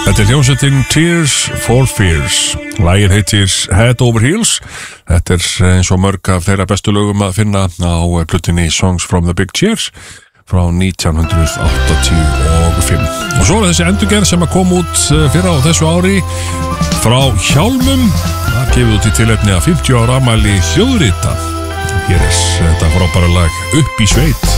Þetta hljómsveitin Tears for Fears. Lagið heitir Head Over Heels. Þetta eins og mörg af þeirra bestu lögum að finna á plötunni Songs from the Big Cheers frá 1985. Og svo þessi endurgerð sem að koma út fyrra á þessu ári frá Hjálmum. Það gefið út í tilefni að 50 ára afmæli hljóðrita. Hér þetta frábæra lag Upp í sveit.